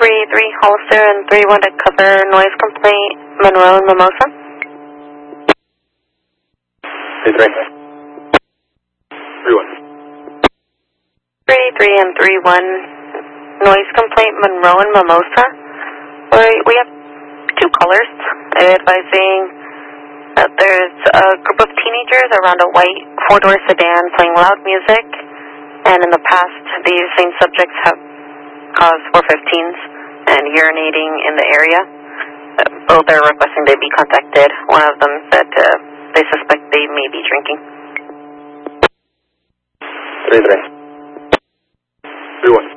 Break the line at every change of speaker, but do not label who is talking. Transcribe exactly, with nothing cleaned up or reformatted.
three three Hollister and three one to cover noise complaint, Monroe and Mimosa.
three three. three one.
three three and three one, noise complaint, Monroe and Mimosa. We have two callers advising that there's a group of teenagers around a white four-door sedan playing loud music, and in the past these same subjects have caused four fifteens and urinating in the area. Both are requesting they be contacted. One of them said uh, they suspect they may be drinking.
three three. three one.